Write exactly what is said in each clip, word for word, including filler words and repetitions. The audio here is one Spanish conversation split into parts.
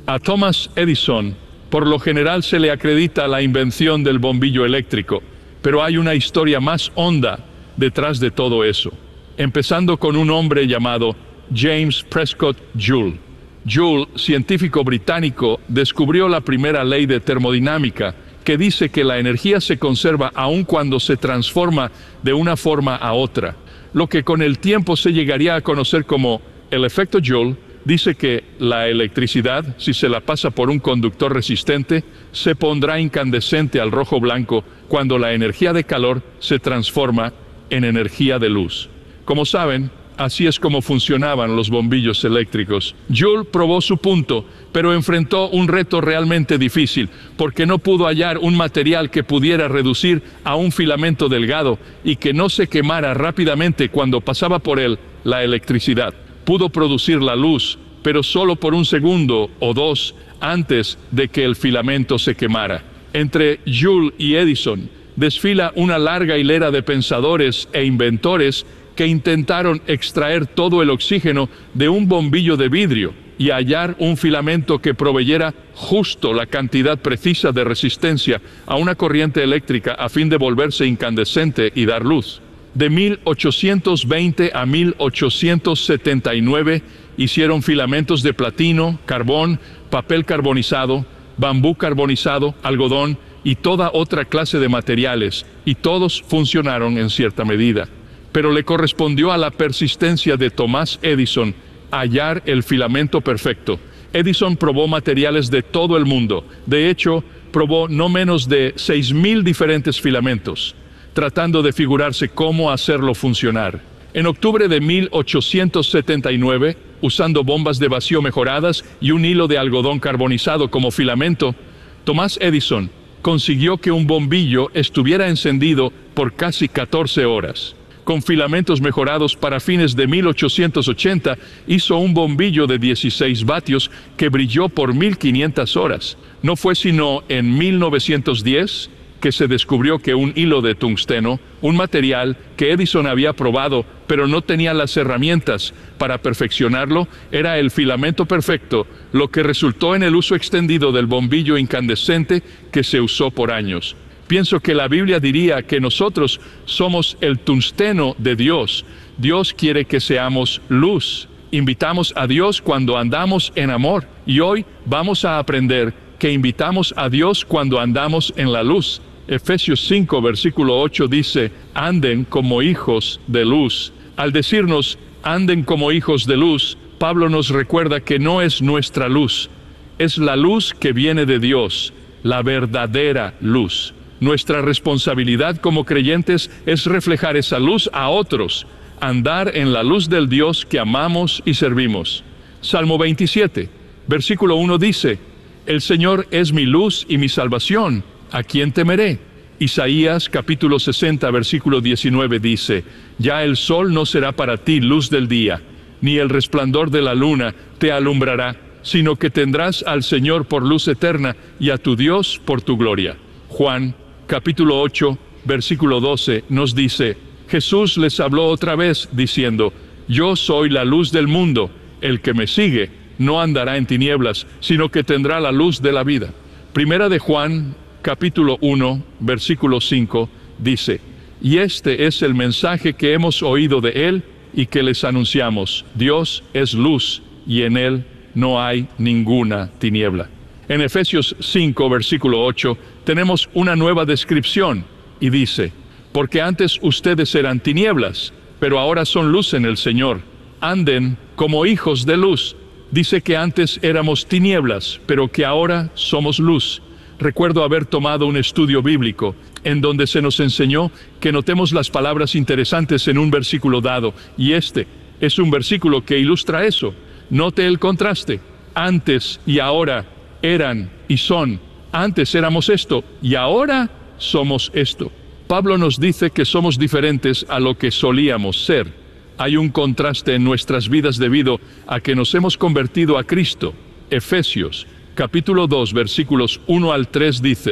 A Thomas Edison, por lo general se le acredita la invención del bombillo eléctrico, pero hay una historia más honda detrás de todo eso, empezando con un hombre llamado James Prescott Joule. Joule, científico británico, descubrió la primera ley de termodinámica, que dice que la energía se conserva aun cuando se transforma de una forma a otra. Lo que con el tiempo se llegaría a conocer como el efecto Joule, dice que la electricidad, si se la pasa por un conductor resistente, se pondrá incandescente al rojo blanco cuando la energía de calor se transforma en energía de luz. Como saben, así es como funcionaban los bombillos eléctricos. Joule probó su punto, pero enfrentó un reto realmente difícil, porque no pudo hallar un material que pudiera reducir a un filamento delgado y que no se quemara rápidamente cuando pasaba por él la electricidad. Pudo producir la luz, pero solo por un segundo o dos antes de que el filamento se quemara. Entre Joule y Edison desfila una larga hilera de pensadores e inventores que intentaron extraer todo el oxígeno de un bombillo de vidrio y hallar un filamento que proveyera justo la cantidad precisa de resistencia a una corriente eléctrica a fin de volverse incandescente y dar luz. De mil ochocientos veinte a mil ochocientos setenta y nueve hicieron filamentos de platino, carbón, papel carbonizado, bambú carbonizado, algodón y toda otra clase de materiales, y todos funcionaron en cierta medida. Pero le correspondió a la persistencia de Thomas Edison hallar el filamento perfecto. Edison probó materiales de todo el mundo. De hecho, probó no menos de seis mil diferentes filamentos, tratando de figurarse cómo hacerlo funcionar. En octubre de mil ochocientos setenta y nueve, usando bombas de vacío mejoradas y un hilo de algodón carbonizado como filamento, Thomas Edison consiguió que un bombillo estuviera encendido por casi catorce horas. Con filamentos mejorados para fines de mil ochocientos ochenta, hizo un bombillo de dieciséis vatios que brilló por mil quinientas horas. No fue sino en mil novecientos diez que se descubrió que un hilo de tungsteno, un material que Edison había probado, pero no tenía las herramientas para perfeccionarlo, era el filamento perfecto, lo que resultó en el uso extendido del bombillo incandescente que se usó por años. Pienso que la Biblia diría que nosotros somos el tungsteno de Dios. Dios quiere que seamos luz. Invitamos a Dios cuando andamos en amor. Y hoy vamos a aprender que invitamos a Dios cuando andamos en la luz. Efesios cinco, versículo ocho dice, anden como hijos de luz. Al decirnos, anden como hijos de luz, Pablo nos recuerda que no es nuestra luz, es la luz que viene de Dios, la verdadera luz. Nuestra responsabilidad como creyentes es reflejar esa luz a otros, andar en la luz del Dios que amamos y servimos. Salmo veintisiete, versículo uno dice, el Señor es mi luz y mi salvación, ¿a quién temeré? Isaías capítulo sesenta, versículo diecinueve dice, ya el sol no será para ti luz del día, ni el resplandor de la luna te alumbrará, sino que tendrás al Señor por luz eterna y a tu Dios por tu gloria. Juan capítulo ocho, versículo doce nos dice, Jesús les habló otra vez diciendo, yo soy la luz del mundo, el que me sigue no andará en tinieblas, sino que tendrá la luz de la vida. Primera de Juan capítulo uno, versículo cinco dice, y este es el mensaje que hemos oído de él y que les anunciamos, Dios es luz y en él no hay ninguna tiniebla. En Efesios cinco, versículo ocho, tenemos una nueva descripción y dice, porque antes ustedes eran tinieblas, pero ahora son luz en el Señor. Anden como hijos de luz. Dice que antes éramos tinieblas, pero que ahora somos luz. Recuerdo haber tomado un estudio bíblico en donde se nos enseñó que notemos las palabras interesantes en un versículo dado, y este es un versículo que ilustra eso. Note el contraste. Antes y ahora eran y son. Antes éramos esto y ahora somos esto. Pablo nos dice que somos diferentes a lo que solíamos ser. Hay un contraste en nuestras vidas debido a que nos hemos convertido a Cristo. Efesios capítulo dos, versículos uno al tres dice,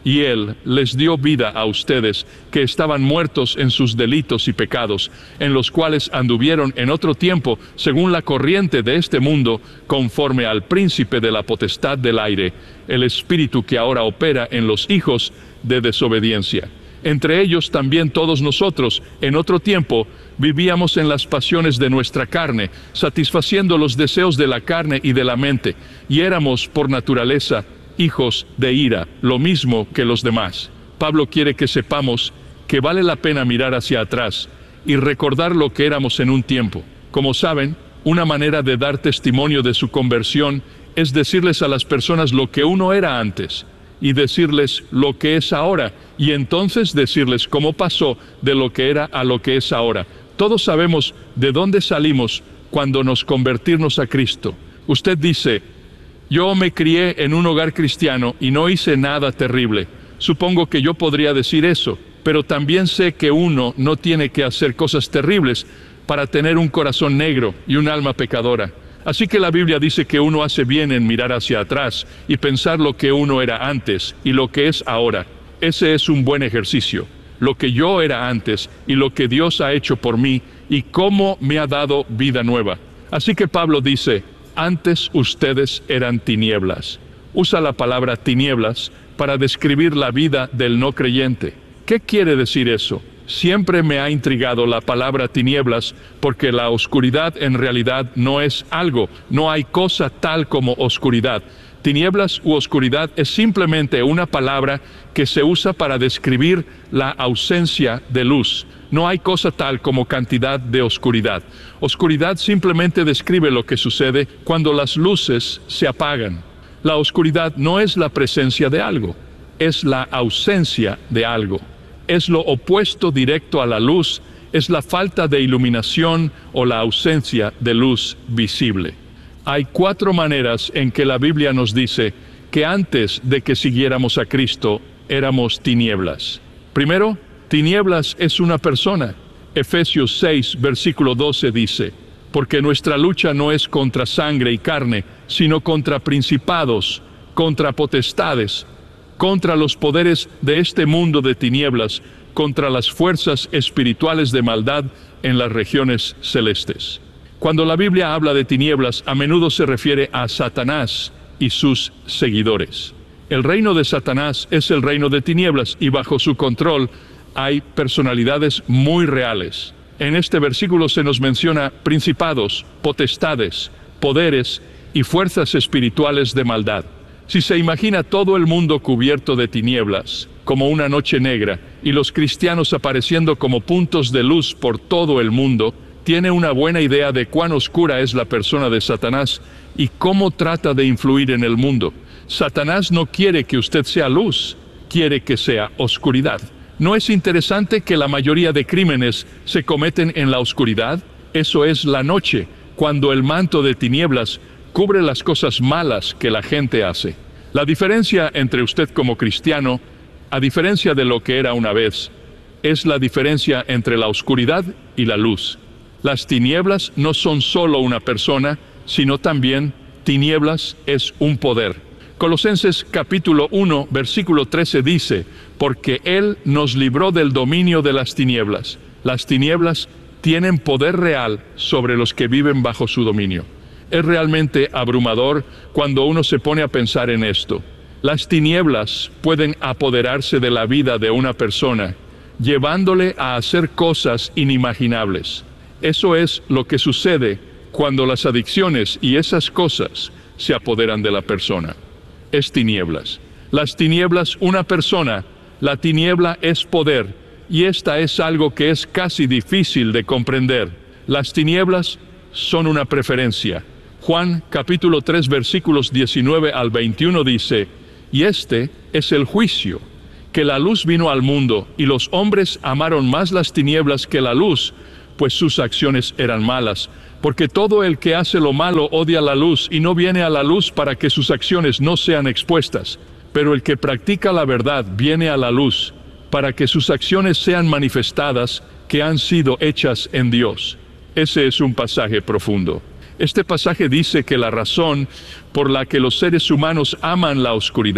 y Él les dio vida a ustedes, que estaban muertos en sus delitos y pecados, en los cuales anduvieron en otro tiempo, según la corriente de este mundo, conforme al príncipe de la potestad del aire, el espíritu que ahora opera en los hijos de desobediencia. Entre ellos también todos nosotros, en otro tiempo, vivíamos en las pasiones de nuestra carne, satisfaciendo los deseos de la carne y de la mente, y éramos, por naturaleza, hijos de ira, lo mismo que los demás. Pablo quiere que sepamos que vale la pena mirar hacia atrás y recordar lo que éramos en un tiempo. Como saben, una manera de dar testimonio de su conversión es decirles a las personas lo que uno era antes, y decirles lo que es ahora, y entonces decirles cómo pasó de lo que era a lo que es ahora. Todos sabemos de dónde salimos cuando nos convertimos a Cristo. Usted dice: yo me crié en un hogar cristiano y no hice nada terrible. Supongo que yo podría decir eso, pero también sé que uno no tiene que hacer cosas terribles para tener un corazón negro y un alma pecadora. Así que la Biblia dice que uno hace bien en mirar hacia atrás y pensar lo que uno era antes y lo que es ahora. Ese es un buen ejercicio. Lo que yo era antes y lo que Dios ha hecho por mí y cómo me ha dado vida nueva. Así que Pablo dice: antes ustedes eran tinieblas. Usa la palabra tinieblas para describir la vida del no creyente. ¿Qué quiere decir eso? Siempre me ha intrigado la palabra tinieblas, porque la oscuridad en realidad no es algo, no hay cosa tal como oscuridad. Tinieblas u oscuridad es simplemente una palabra que se usa para describir la ausencia de luz. No hay cosa tal como cantidad de oscuridad. Oscuridad simplemente describe lo que sucede cuando las luces se apagan. La oscuridad no es la presencia de algo, es la ausencia de algo. Es lo opuesto directo a la luz, es la falta de iluminación o la ausencia de luz visible. Hay cuatro maneras en que la Biblia nos dice que antes de que siguiéramos a Cristo éramos tinieblas. Primero, tinieblas es una persona. Efesios seis, versículo doce dice: porque nuestra lucha no es contra sangre y carne, sino contra principados, contra potestades, contra los poderes de este mundo de tinieblas, contra las fuerzas espirituales de maldad en las regiones celestes. Cuando la Biblia habla de tinieblas, a menudo se refiere a Satanás y sus seguidores. El reino de Satanás es el reino de tinieblas y bajo su control hay personalidades muy reales. En este versículo se nos menciona principados, potestades, poderes y fuerzas espirituales de maldad. Si se imagina todo el mundo cubierto de tinieblas, como una noche negra, y los cristianos apareciendo como puntos de luz por todo el mundo, tiene una buena idea de cuán oscura es la persona de Satanás y cómo trata de influir en el mundo. Satanás no quiere que usted sea luz, quiere que sea oscuridad. ¿No es interesante que la mayoría de crímenes se cometen en la oscuridad? Eso es la noche, cuando el manto de tinieblas cubre las cosas malas que la gente hace. La diferencia entre usted como cristiano, a diferencia de lo que era una vez, es la diferencia entre la oscuridad y la luz. Las tinieblas no son solo una persona, sino también tinieblas es un poder. Colosenses capítulo uno, versículo trece dice: porque Él nos libró del dominio de las tinieblas. Las tinieblas tienen poder real sobre los que viven bajo su dominio. Es realmente abrumador cuando uno se pone a pensar en esto. Las tinieblas pueden apoderarse de la vida de una persona, llevándole a hacer cosas inimaginables. Eso es lo que sucede cuando las adicciones y esas cosas se apoderan de la persona. Es tinieblas. Las tinieblas, una persona, la tiniebla es poder, y esta es algo que es casi difícil de comprender. Las tinieblas son una preferencia. Juan capítulo tres versículos diecinueve al veintiuno dice: y este es el juicio, que la luz vino al mundo, y los hombres amaron más las tinieblas que la luz, pues sus acciones eran malas. Porque todo el que hace lo malo odia la luz, y no viene a la luz para que sus acciones no sean expuestas. Pero el que practica la verdad viene a la luz, para que sus acciones sean manifestadas, que han sido hechas en Dios. Ese es un pasaje profundo. Este pasaje dice que la razón por la que los seres humanos aman la oscuridad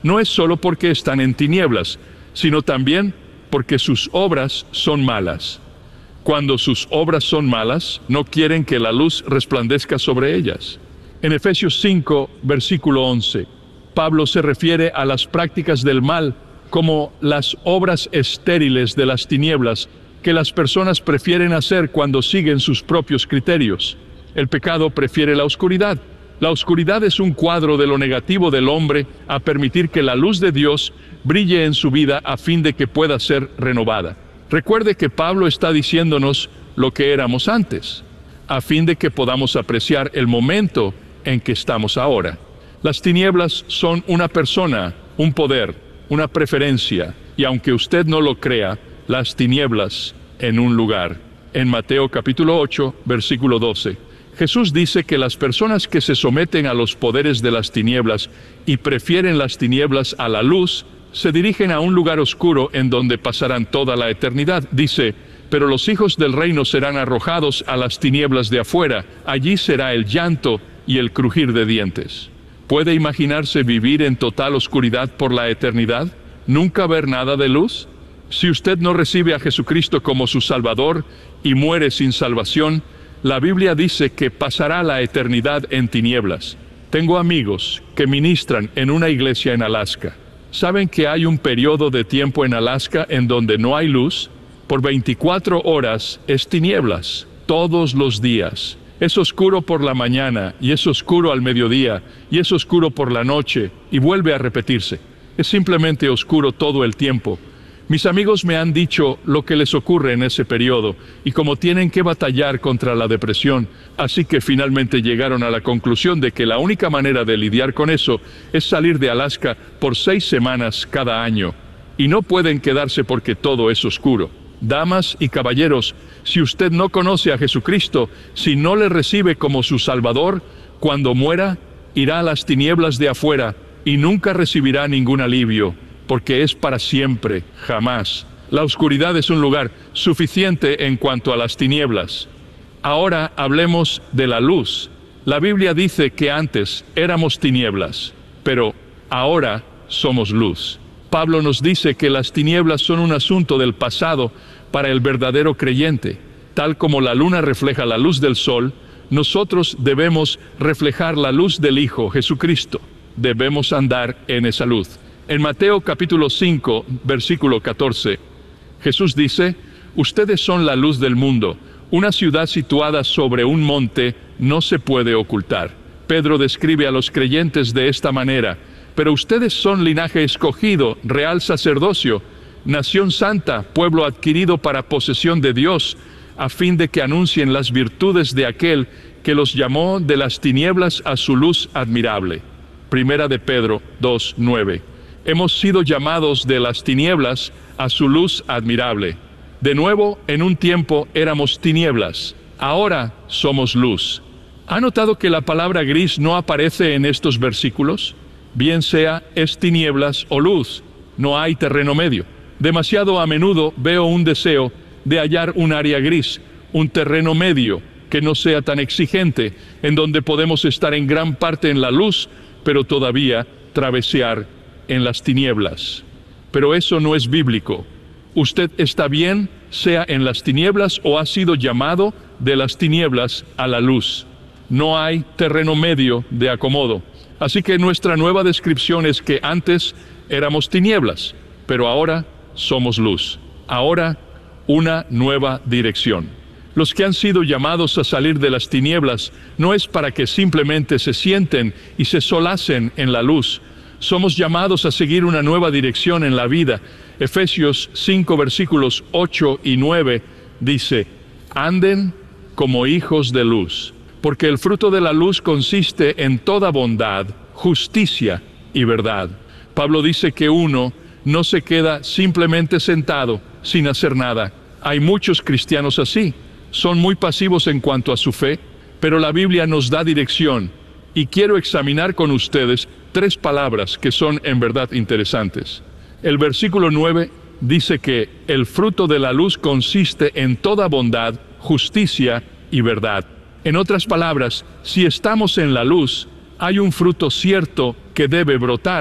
no es solo porque están en tinieblas, sino también porque sus obras son malas. Cuando sus obras son malas, no quieren que la luz resplandezca sobre ellas. En Efesios cinco, versículo once, Pablo se refiere a las prácticas del mal como las obras estériles de las tinieblas que las personas prefieren hacer cuando siguen sus propios criterios. El pecado prefiere la oscuridad. La oscuridad es un cuadro de lo negativo del hombre a permitir que la luz de Dios brille en su vida a fin de que pueda ser renovada. Recuerde que Pablo está diciéndonos lo que éramos antes, a fin de que podamos apreciar el momento en que estamos ahora. Las tinieblas son una persona, un poder, una preferencia, y aunque usted no lo crea, las tinieblas en un lugar. En Mateo capítulo ocho, versículo doce, Jesús dice que las personas que se someten a los poderes de las tinieblas y prefieren las tinieblas a la luz, se dirigen a un lugar oscuro en donde pasarán toda la eternidad. Dice, pero los hijos del reino serán arrojados a las tinieblas de afuera, allí será el llanto y el crujir de dientes. ¿Puede imaginarse vivir en total oscuridad por la eternidad? ¿Nunca ver nada de luz? Si usted no recibe a Jesucristo como su Salvador y muere sin salvación, la Biblia dice que pasará la eternidad en tinieblas. Tengo amigos que ministran en una iglesia en Alaska. ¿Saben que hay un periodo de tiempo en Alaska en donde no hay luz? Por veinticuatro horas es tinieblas, todos los días. Es oscuro por la mañana, y es oscuro al mediodía, y es oscuro por la noche, y vuelve a repetirse. Es simplemente oscuro todo el tiempo. Mis amigos me han dicho lo que les ocurre en ese periodo, y cómo tienen que batallar contra la depresión, así que finalmente llegaron a la conclusión de que la única manera de lidiar con eso es salir de Alaska por seis semanas cada año, y no pueden quedarse porque todo es oscuro. Damas y caballeros, si usted no conoce a Jesucristo, si no le recibe como su Salvador, cuando muera, irá a las tinieblas de afuera y nunca recibirá ningún alivio, porque es para siempre, jamás. La oscuridad es un lugar suficiente en cuanto a las tinieblas. Ahora hablemos de la luz. La Biblia dice que antes éramos tinieblas, pero ahora somos luz. Pablo nos dice que las tinieblas son un asunto del pasado para el verdadero creyente. Tal como la luna refleja la luz del sol, nosotros debemos reflejar la luz del Hijo, Jesucristo. Debemos andar en esa luz. En Mateo capítulo cinco, versículo catorce, Jesús dice, ustedes son la luz del mundo. Una ciudad situada sobre un monte no se puede ocultar. Pedro describe a los creyentes de esta manera, pero ustedes son linaje escogido, real sacerdocio, nación santa, pueblo adquirido para posesión de Dios, a fin de que anuncien las virtudes de aquel que los llamó de las tinieblas a su luz admirable. Primera de Pedro dos, nueve. Hemos sido llamados de las tinieblas a su luz admirable. De nuevo, en un tiempo éramos tinieblas, ahora somos luz. ¿Ha notado que la palabra gris no aparece en estos versículos? Bien sea es tinieblas o luz, no hay terreno medio. Demasiado a menudo veo un deseo de hallar un área gris, un terreno medio, que no sea tan exigente, en donde podemos estar en gran parte en la luz, pero todavía travesear en las tinieblas. Pero eso no es bíblico. Usted está bien, sea en las tinieblas o ha sido llamado de las tinieblas a la luz. No hay terreno medio de acomodo. Así que nuestra nueva descripción es que antes éramos tinieblas, pero ahora somos luz. Ahora una nueva dirección. Los que han sido llamados a salir de las tinieblas no es para que simplemente se sienten y se solacen en la luz. Somos llamados a seguir una nueva dirección en la vida. Efesios cinco versículos ocho y nueve dice, anden como hijos de luz. Porque el fruto de la luz consiste en toda bondad, justicia y verdad. Pablo dice que uno no se queda simplemente sentado sin hacer nada. Hay muchos cristianos así. Son muy pasivos en cuanto a su fe, pero la Biblia nos da dirección. Y quiero examinar con ustedes tres palabras que son en verdad interesantes. El versículo nueve dice que el fruto de la luz consiste en toda bondad, justicia y verdad. En otras palabras, si estamos en la luz, hay un fruto cierto que debe brotar.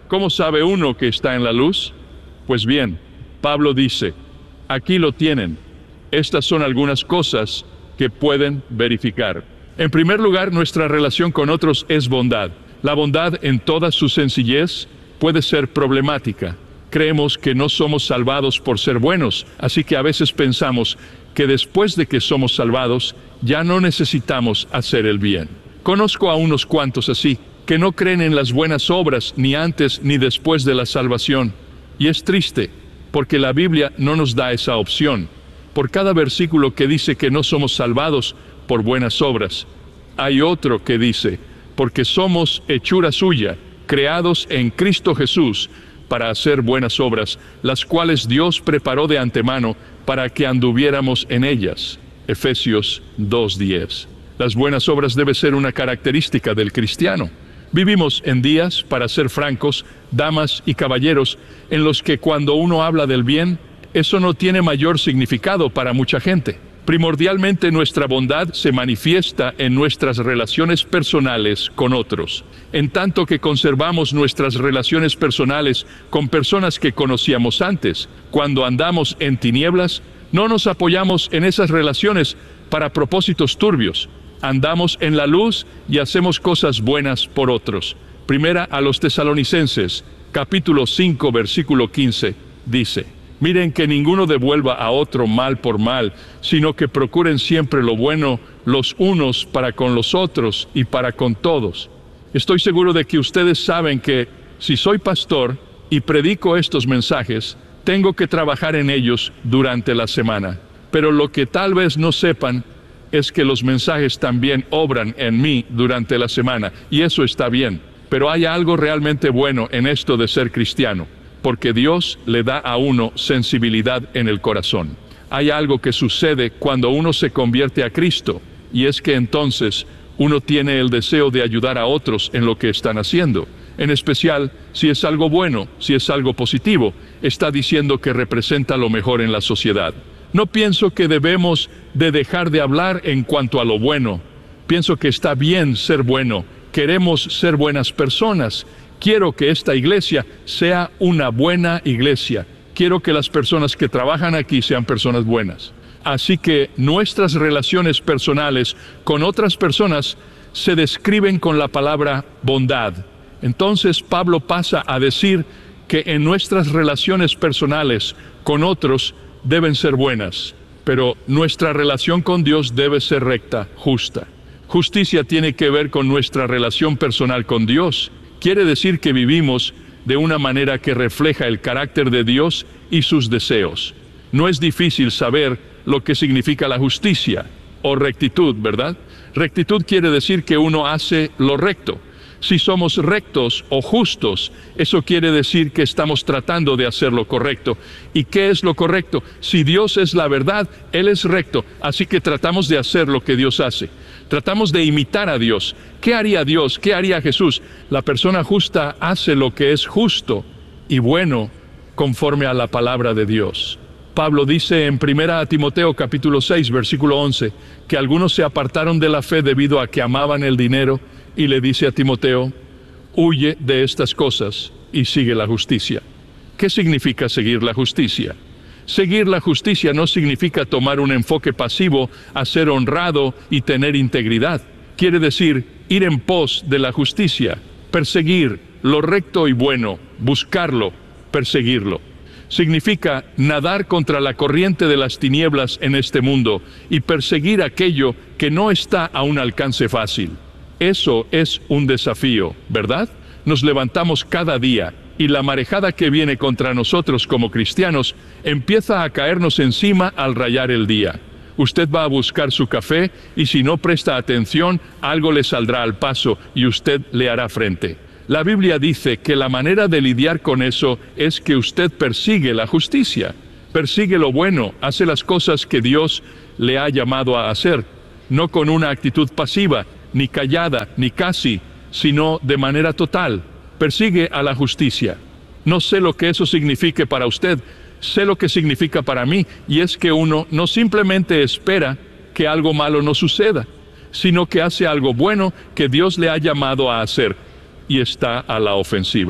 ¿Cómo sabe uno que está en la luz? Pues bien, Pablo dice, aquí lo tienen. Estas son algunas cosas que pueden verificar. En primer lugar, nuestra relación con otros es bondad. La bondad en toda su sencillez puede ser problemática. Creemos que no somos salvados por ser buenos, así que a veces pensamos que después de que somos salvados, ya no necesitamos hacer el bien. Conozco a unos cuantos así, que no creen en las buenas obras ni antes ni después de la salvación. Y es triste, porque la Biblia no nos da esa opción. Por cada versículo que dice que no somos salvados por buenas obras, hay otro que dice, porque somos hechura suya, creados en Cristo Jesús, para hacer buenas obras, las cuales Dios preparó de antemano para que anduviéramos en ellas. Efesios dos diez. Las buenas obras deben ser una característica del cristiano. Vivimos en días, para ser francos, damas y caballeros, en los que cuando uno habla del bien, eso no tiene mayor significado para mucha gente. Primordialmente nuestra bondad se manifiesta en nuestras relaciones personales con otros. En tanto que conservamos nuestras relaciones personales con personas que conocíamos antes, cuando andamos en tinieblas, no nos apoyamos en esas relaciones para propósitos turbios. Andamos en la luz y hacemos cosas buenas por otros. Primera a los Tesalonicenses, capítulo cinco, versículo quince, dice: miren que ninguno devuelva a otro mal por mal, sino que procuren siempre lo bueno los unos para con los otros y para con todos. Estoy seguro de que ustedes saben que si soy pastor y predico estos mensajes, tengo que trabajar en ellos durante la semana. Pero lo que tal vez no sepan es que los mensajes también obran en mí durante la semana, y eso está bien. Pero hay algo realmente bueno en esto de ser cristiano, porque Dios le da a uno sensibilidad en el corazón. Hay algo que sucede cuando uno se convierte a Cristo, y es que entonces uno tiene el deseo de ayudar a otros en lo que están haciendo. En especial, si es algo bueno, si es algo positivo, está diciendo que representa lo mejor en la sociedad. No pienso que debemos de dejar de hablar en cuanto a lo bueno. Pienso que está bien ser bueno. Queremos ser buenas personas. Quiero que esta iglesia sea una buena iglesia. Quiero que las personas que trabajan aquí sean personas buenas. Así que nuestras relaciones personales con otras personas se describen con la palabra bondad. Entonces Pablo pasa a decir que en nuestras relaciones personales con otros deben ser buenas, pero nuestra relación con Dios debe ser recta, justa. Justicia tiene que ver con nuestra relación personal con Dios. Quiere decir que vivimos de una manera que refleja el carácter de Dios y sus deseos. No es difícil saber lo que significa la justicia o rectitud, ¿verdad? Rectitud quiere decir que uno hace lo recto. Si somos rectos o justos, eso quiere decir que estamos tratando de hacer lo correcto. ¿Y qué es lo correcto? Si Dios es la verdad, Él es recto, así que tratamos de hacer lo que Dios hace. Tratamos de imitar a Dios. ¿Qué haría Dios? ¿Qué haría Jesús? La persona justa hace lo que es justo y bueno conforme a la palabra de Dios. Pablo dice en primera a Timoteo capítulo seis, versículo once, que algunos se apartaron de la fe debido a que amaban el dinero, y le dice a Timoteo: huye de estas cosas y sigue la justicia. ¿Qué significa seguir la justicia? Seguir la justicia no significa tomar un enfoque pasivo a ser honrado y tener integridad. Quiere decir ir en pos de la justicia, perseguir lo recto y bueno, buscarlo, perseguirlo. Significa nadar contra la corriente de las tinieblas en este mundo y perseguir aquello que no está a un alcance fácil. Eso es un desafío, ¿verdad? Nos levantamos cada día y la marejada que viene contra nosotros como cristianos empieza a caernos encima al rayar el día. Usted va a buscar su café y si no presta atención, algo le saldrá al paso y usted le hará frente. La Biblia dice que la manera de lidiar con eso es que usted persigue la justicia, persigue lo bueno, hace las cosas que Dios le ha llamado a hacer, no con una actitud pasiva, ni callada, ni casi, sino de manera total. Persigue a la justicia. No sé lo que eso signifique para usted, sé lo que significa para mí, y es que uno no simplemente espera que algo malo no suceda, sino que hace algo bueno que Dios le ha llamado a hacer, y está a la ofensiva.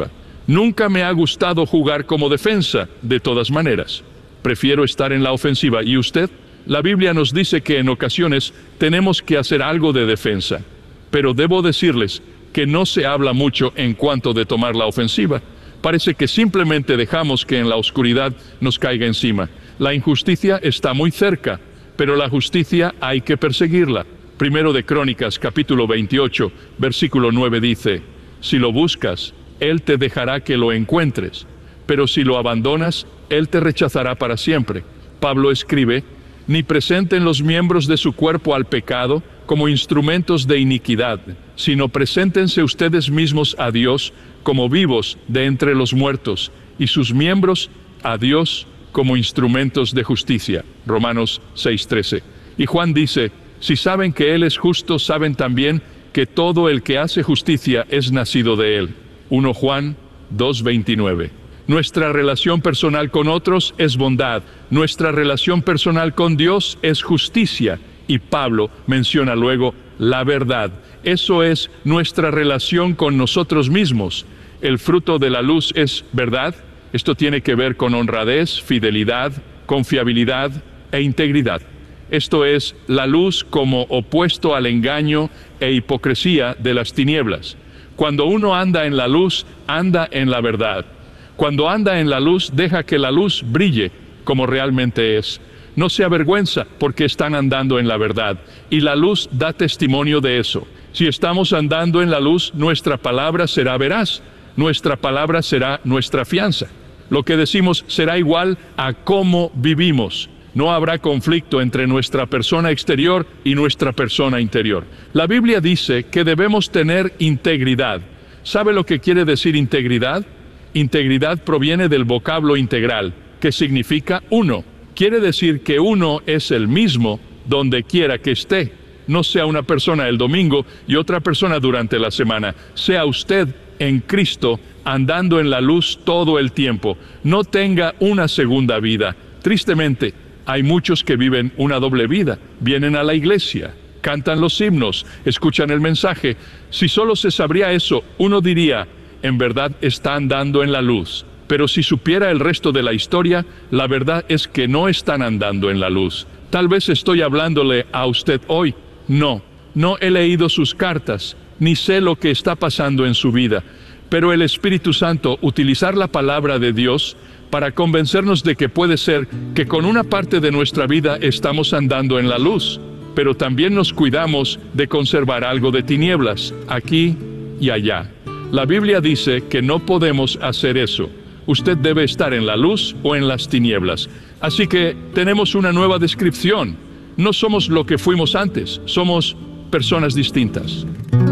Nunca me ha gustado jugar como defensa, de todas maneras. Prefiero estar en la ofensiva. ¿Y usted? La Biblia nos dice que en ocasiones tenemos que hacer algo de defensa. Pero debo decirles que no se habla mucho en cuanto de tomar la ofensiva. Parece que simplemente dejamos que en la oscuridad nos caiga encima. La injusticia está muy cerca, pero la justicia hay que perseguirla. Primero de Crónicas, capítulo veintiocho, versículo nueve dice: si lo buscas, Él te dejará que lo encuentres, pero si lo abandonas, Él te rechazará para siempre. Pablo escribe: ni presenten los miembros de su cuerpo al pecado como instrumentos de iniquidad, sino preséntense ustedes mismos a Dios como vivos de entre los muertos, y sus miembros a Dios como instrumentos de justicia. Romanos seis trece. Y Juan dice: si saben que Él es justo, saben también que todo el que hace justicia es nacido de Él. Primero Juan dos veintinueve. Nuestra relación personal con otros es bondad. Nuestra relación personal con Dios es justicia. Y Pablo menciona luego la verdad. Eso es nuestra relación con nosotros mismos. El fruto de la luz es verdad. Esto tiene que ver con honradez, fidelidad, confiabilidad e integridad. Esto es la luz como opuesto al engaño e hipocresía de las tinieblas. Cuando uno anda en la luz, anda en la verdad. Cuando anda en la luz, deja que la luz brille como realmente es. No se avergüenza porque están andando en la verdad. Y la luz da testimonio de eso. Si estamos andando en la luz, nuestra palabra será veraz. Nuestra palabra será nuestra fianza. Lo que decimos será igual a cómo vivimos. No habrá conflicto entre nuestra persona exterior y nuestra persona interior. La Biblia dice que debemos tener integridad. ¿Sabe lo que quiere decir integridad? Integridad proviene del vocablo integral, que significa uno. Quiere decir que uno es el mismo donde quiera que esté. No sea una persona el domingo y otra persona durante la semana. Sea usted en Cristo andando en la luz todo el tiempo. No tenga una segunda vida. Tristemente, hay muchos que viven una doble vida. Vienen a la iglesia, cantan los himnos, escuchan el mensaje. Si solo se sabría eso, uno diría: en verdad está andando en la luz. Pero si supiera el resto de la historia, la verdad es que no están andando en la luz. Tal vez estoy hablándole a usted hoy. No, no he leído sus cartas, ni sé lo que está pasando en su vida. Pero el Espíritu Santo utilizar la palabra de Dios para convencernos de que puede ser que con una parte de nuestra vida estamos andando en la luz, pero también nos cuidamos de conservar algo de tinieblas, aquí y allá. La Biblia dice que no podemos hacer eso. Usted debe estar en la luz o en las tinieblas. Así que tenemos una nueva descripción. No somos lo que fuimos antes, somos personas distintas.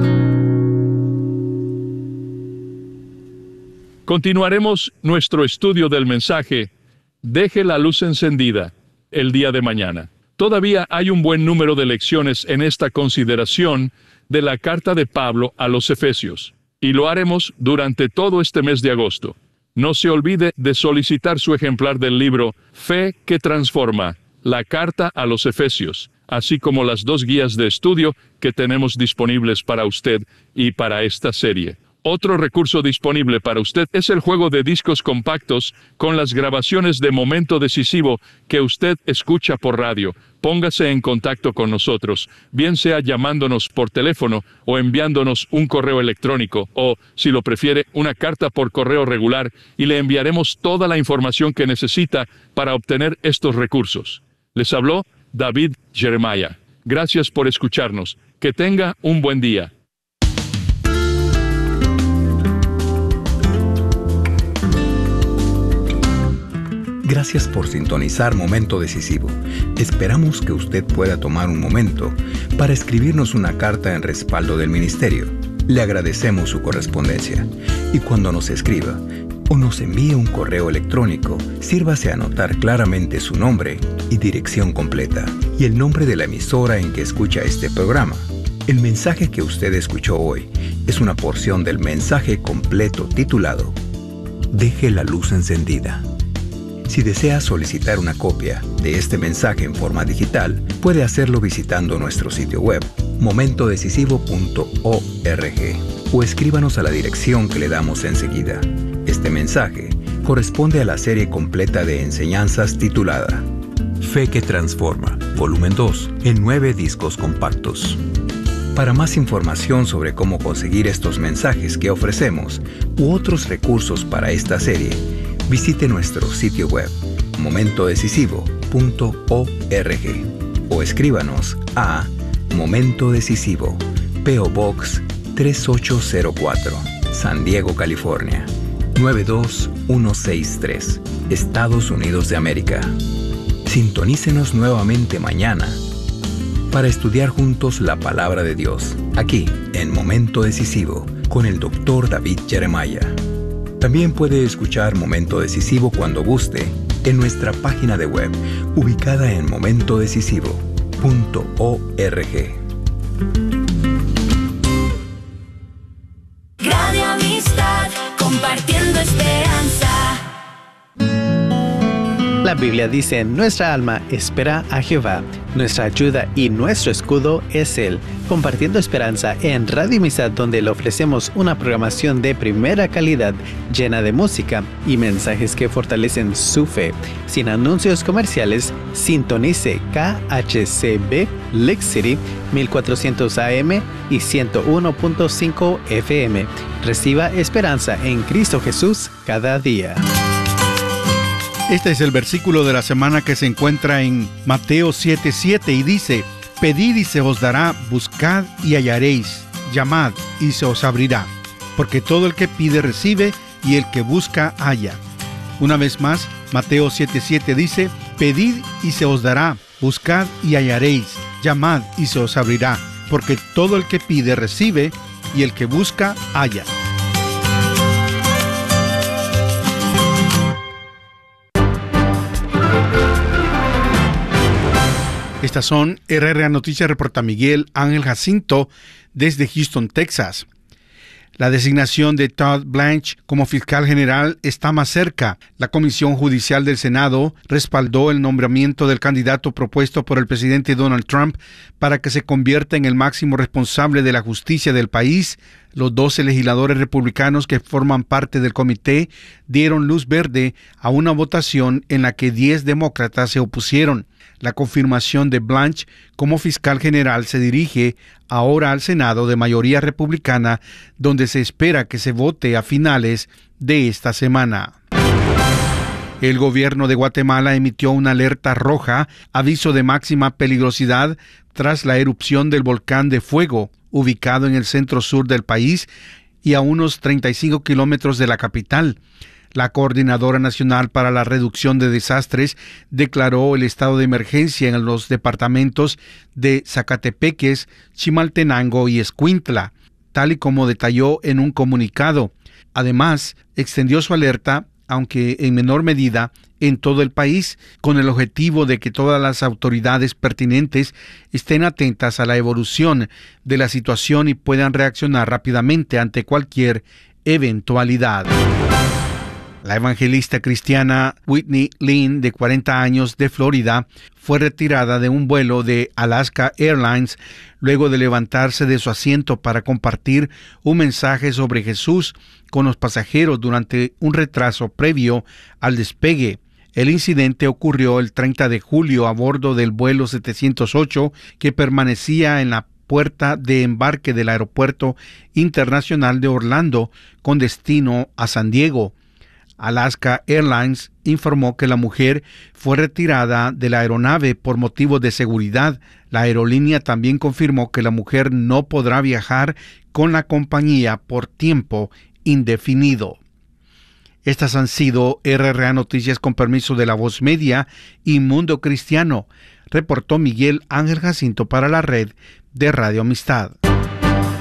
Continuaremos nuestro estudio del mensaje Deje la luz encendida el día de mañana. Todavía hay un buen número de lecciones en esta consideración de la carta de Pablo a los Efesios, y lo haremos durante todo este mes de agosto. No se olvide de solicitar su ejemplar del libro Fe que Transforma, la carta a los Efesios, así como las dos guías de estudio que tenemos disponibles para usted y para esta serie. Otro recurso disponible para usted es el juego de discos compactos con las grabaciones de Momento Decisivo que usted escucha por radio. Póngase en contacto con nosotros, bien sea llamándonos por teléfono o enviándonos un correo electrónico o, si lo prefiere, una carta por correo regular, y le enviaremos toda la información que necesita para obtener estos recursos. Les habló David Jeremiah. Gracias por escucharnos. Que tenga un buen día. Gracias por sintonizar Momento Decisivo. Esperamos que usted pueda tomar un momento para escribirnos una carta en respaldo del ministerio. Le agradecemos su correspondencia. Y cuando nos escriba o nos envíe un correo electrónico, sírvase a anotar claramente su nombre y dirección completa y el nombre de la emisora en que escucha este programa. El mensaje que usted escuchó hoy es una porción del mensaje completo titulado Deje la luz encendida. Si desea solicitar una copia de este mensaje en forma digital, puede hacerlo visitando nuestro sitio web, momento decisivo punto org. o escríbanos a la dirección que le damos enseguida. Este mensaje corresponde a la serie completa de enseñanzas titulada Fe que Transforma, volumen dos, en nueve discos compactos. Para más información sobre cómo conseguir estos mensajes que ofrecemos u otros recursos para esta serie, visite nuestro sitio web momento decisivo punto org o escríbanos a Momento Decisivo, P O Box tres ocho cero cuatro, San Diego, California nueve dos uno seis tres, Estados Unidos de América. Sintonícenos nuevamente mañana para estudiar juntos la palabra de Dios, aquí en Momento Decisivo, con el doctor David Jeremiah. También puede escuchar Momento Decisivo cuando guste en nuestra página de web, ubicada en momento decisivo punto org. Radio Amistad, compartiendo esperanza. La Biblia dice, nuestra alma espera a Jehová, nuestra ayuda y nuestro escudo es Él. Compartiendo esperanza en Radio Amistad, donde le ofrecemos una programación de primera calidad, llena de música y mensajes que fortalecen su fe. Sin anuncios comerciales, sintonice K H C B Lake City mil cuatrocientos A M y ciento uno punto cinco F M. Reciba esperanza en Cristo Jesús cada día. Este es el versículo de la semana que se encuentra en Mateo siete siete y dice: Pedid y se os dará, buscad y hallaréis, llamad y se os abrirá. Porque todo el que pide recibe, y el que busca halla. Una vez más, Mateo siete siete dice: Pedid y se os dará, buscad y hallaréis, llamad y se os abrirá. Porque todo el que pide recibe, y el que busca halla. Estas son R R A Noticias, reporta Miguel Ángel Jacinto desde Houston, Texas. La designación de Todd Blanche como fiscal general está más cerca. La Comisión Judicial del Senado respaldó el nombramiento del candidato propuesto por el presidente Donald Trump para que se convierta en el máximo responsable de la justicia del país. Los doce legisladores republicanos que forman parte del comité dieron luz verde a una votación en la que diez demócratas se opusieron. La confirmación de Blanche como fiscal general se dirige ahora al Senado de mayoría republicana, donde se espera que se vote a finales de esta semana. El gobierno de Guatemala emitió una alerta roja, aviso de máxima peligrosidad, tras la erupción del volcán de fuego, ubicado en el centro sur del país y a unos treinta y cinco kilómetros de la capital. La Coordinadora Nacional para la Reducción de Desastres declaró el estado de emergencia en los departamentos de Zacatepeques, Chimaltenango y Escuintla, tal y como detalló en un comunicado. Además, extendió su alerta, aunque en menor medida, en todo el país, con el objetivo de que todas las autoridades pertinentes estén atentas a la evolución de la situación y puedan reaccionar rápidamente ante cualquier eventualidad. La evangelista cristiana Whitney Lynn, de cuarenta años, de Florida, fue retirada de un vuelo de Alaska Airlines luego de levantarse de su asiento para compartir un mensaje sobre Jesús con los pasajeros durante un retraso previo al despegue. El incidente ocurrió el treinta de julio a bordo del vuelo setecientos ocho, que permanecía en la puerta de embarque del Aeropuerto Internacional de Orlando con destino a San Diego. Alaska Airlines informó que la mujer fue retirada de la aeronave por motivos de seguridad. La aerolínea también confirmó que la mujer no podrá viajar con la compañía por tiempo indefinido. Estas han sido R R A Noticias con permiso de La Voz Media y Mundo Cristiano. Reportó Miguel Ángel Jacinto para la red de Radio Amistad.